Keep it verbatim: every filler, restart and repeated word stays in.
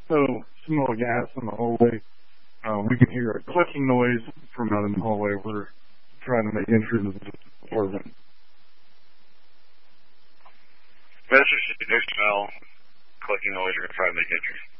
So, smell of gas in the hallway. Uh, we can hear a clicking noise from out in the hallway. We're trying to make entry into the apartment. That's just a new smell, clicking noise. You're going to try to make entry.